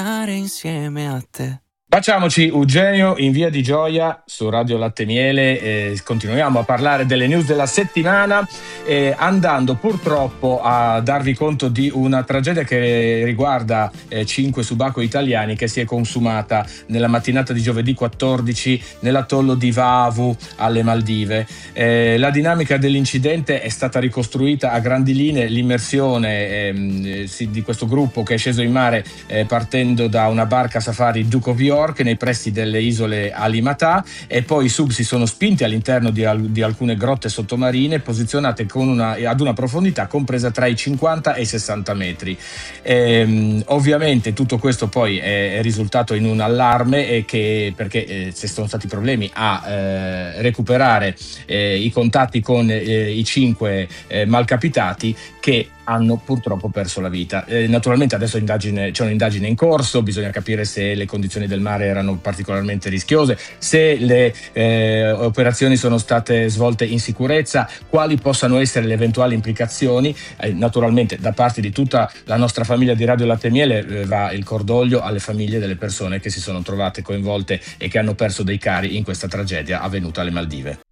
insieme a te. Baciamoci Eugenio in Via di Gioia su Radio Latte Miele. Continuiamo a parlare delle news della settimana, andando purtroppo a darvi conto di una tragedia che riguarda 5 subacquei italiani che si è consumata nella mattinata di giovedì 14 nell'atollo di Vavu alle Maldive. La dinamica dell'incidente è stata ricostruita a grandi linee. L'immersione di questo gruppo che è sceso in mare partendo da una barca safari Duke of York nei pressi delle isole Alimatà, e poi i sub si sono spinti all'interno di alcune grotte sottomarine posizionate ad una profondità compresa tra i 50 e i 60 metri. Ovviamente tutto questo poi è risultato in un allarme perché ci sono stati problemi a recuperare i contatti con i 5 malcapitati che hanno purtroppo perso la vita. Naturalmente adesso c'è un'indagine in corso, bisogna capire se le condizioni del mare erano particolarmente rischiose, se le operazioni sono state svolte in sicurezza, quali possano essere le eventuali implicazioni. Naturalmente da parte di tutta la nostra famiglia di Radio Latte Miele va il cordoglio alle famiglie delle persone che si sono trovate coinvolte e che hanno perso dei cari in questa tragedia avvenuta alle Maldive.